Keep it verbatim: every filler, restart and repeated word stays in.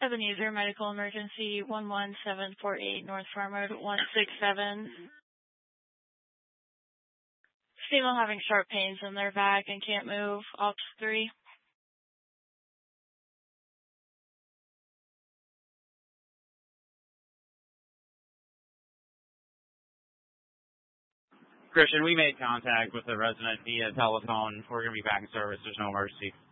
Ebenezer Medical Emergency one one seven four eight North Farm Road one six seven. Female having sharp pains in their back and can't move. Ops three. Christian, we made contact with the resident via telephone. We're going to be back in service. There's no emergency.